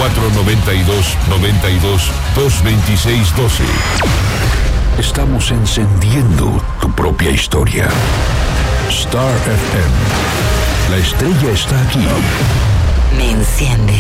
492-92-226-12. Estamos encendiendo tu propia historia. Star FM. La estrella está aquí. Me enciende.